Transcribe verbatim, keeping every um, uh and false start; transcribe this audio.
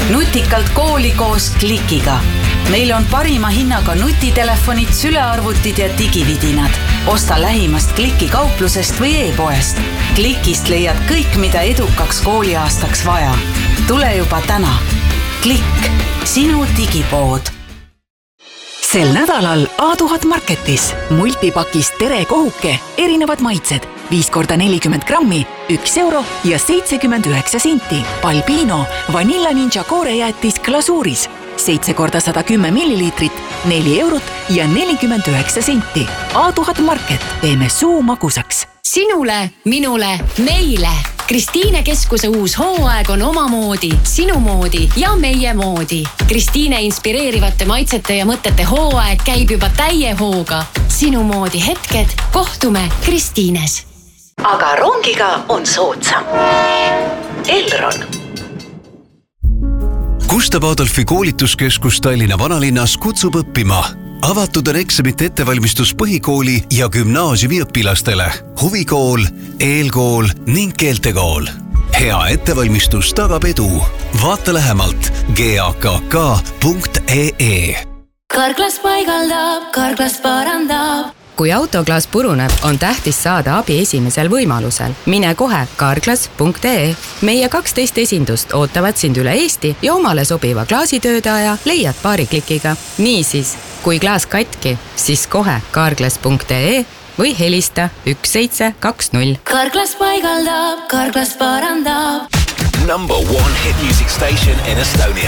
Nutikalt kooli koos Klikiga. Meil on parima hinnaga nutitelefonid, sülearvutid ja digividinad. Osta lähimast Kliki kauplusest või e-poest. Klikist leiad kõik, mida edukaks kooliaastaks vaja. Tule juba täna. Klikk, sinu digipood. Sel nädalal A tuhat Marketis multipakis tere kohuke, erinevad maitsed, viis korda nelikümmend grammi, üks euro ja seitsekümmend üheksa senti. Balbino, Vanilla Ninja koorejäätis glasuuris, seitse korda sada kümme milliliitrit, neli eurot ja nelikümmend üheksa senti. A tuhat Market, teeme suu magusaks. Sinule, minule, meile. Kristiine keskuse uus hooaeg on omamoodi, sinu moodi ja meie moodi. Kristiine inspireerivate maitsete ja mõtete hooaeg käib juba täie hooga. Sinu moodi hetked, kohtume Kristiines. Aga rongiga on soodsam. Elron. Gustav Adolfi koolituskeskus Tallinna vanalinnas kutsub õppima. Avatud on eksamite ettevalmistus põhikooli ja gümnaasiumi õpilastele. Huvikool, eelkool ning keeltekool. Hea ettevalmistus tagab edu. Vaata lähemalt g a k k punkt e e. Karklas paigaldab, Karklas parandab. Kui autoklaas puruneb, on tähtis saada abi esimesel võimalusel. Mine kohe karklas punkt e e. Meie kaksteist esindust ootavad sind üle Eesti ja omale sobiva klaasitöödaja leiad paari klikiga. Niisiis, kui klaas katki, siis kohe karklas punkt e e või helista üks seitse kaks null. Karklas paigaldab, Karklas parandab. Number one hit music station in Estonia.